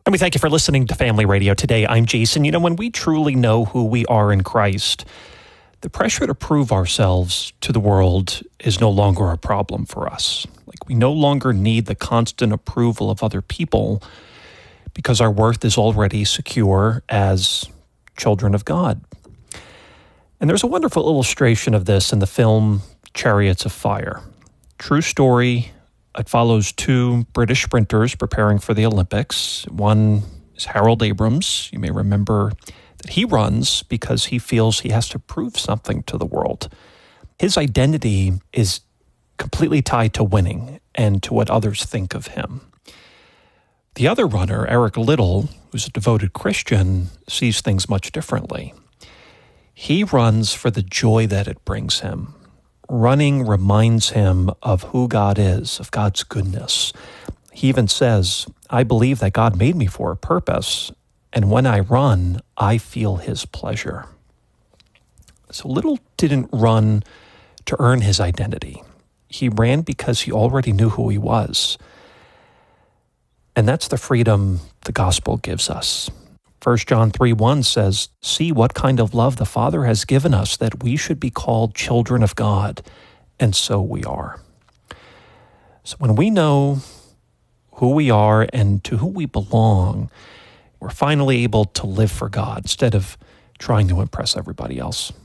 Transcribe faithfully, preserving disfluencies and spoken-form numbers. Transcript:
And we thank you for listening to Family Radio today. I'm Jason. You know, when we truly know who we are in Christ, the pressure to prove ourselves to the world is no longer a problem for us. Like, we no longer need the constant approval of other people because our worth is already secure as children of God. And there's a wonderful illustration of this in the film Chariots of Fire. True story. It follows two British sprinters preparing for the Olympics. One is Harold Abrams. You may remember that he runs because he feels he has to prove something to the world. His identity is completely tied to winning and to what others think of him. The other runner, Eric Liddell, who's a devoted Christian, sees things much differently. He runs for the joy that it brings him. Running reminds him of who God is, of God's goodness. He even says, I believe that God made me for a purpose, and when I run, I feel his pleasure. So Liddell didn't run to earn his identity. He ran because he already knew who he was. And that's the freedom the gospel gives us. First John three one says, see what kind of love the Father has given us that we should be called children of God, and so we are. So when we know who we are and to who we belong, we're finally able to live for God instead of trying to impress everybody else.